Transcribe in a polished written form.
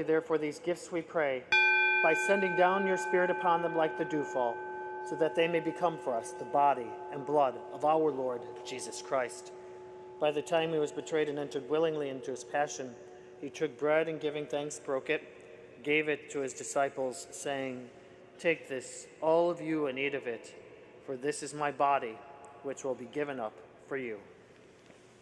therefore these gifts, we pray, by sending down your Spirit upon them like the dewfall, so that they may become for us the body and blood of our Lord Jesus Christ. By the time he was betrayed and entered willingly into his passion, he took bread and giving thanks broke it, gave it to his disciples, saying, "Take this, all of you, and eat of it, for this is my body, which will be given up for you."